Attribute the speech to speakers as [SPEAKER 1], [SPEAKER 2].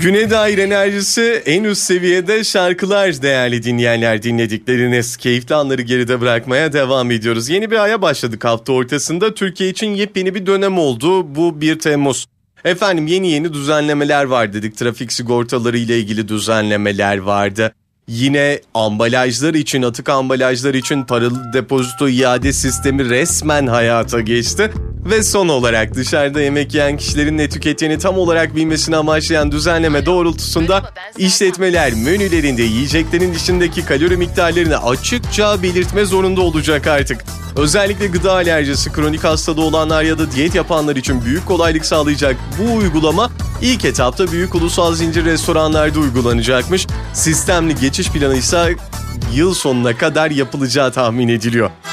[SPEAKER 1] Güne dair enerjisi en üst seviyede şarkılar değerli dinleyenler, dinledikleriniz. Keyifli anları geride bırakmaya devam ediyoruz. Yeni bir aya başladık hafta ortasında. Türkiye için yepyeni bir dönem oldu. Bu 1 Temmuz. Efendim yeni düzenlemeler var dedik. Trafik sigortaları ile ilgili düzenlemeler vardı. Yine ambalajlar için, atık ambalajlar için paralı depozito iade sistemi resmen hayata geçti. Ve son olarak dışarıda yemek yiyen kişilerin ne tükettiğini tam olarak bilmesini amaçlayan düzenleme doğrultusunda işletmeler menülerinde yiyeceklerin içindeki kalori miktarlarını açıkça belirtme zorunda olacak artık. Özellikle gıda alerjisi, kronik hastalığı olanlar ya da diyet yapanlar için büyük kolaylık sağlayacak bu uygulama ilk etapta büyük ulusal zincir restoranlarda uygulanacakmış. Sistemli geçiş planı ise yıl sonuna kadar yapılacağı tahmin ediliyor.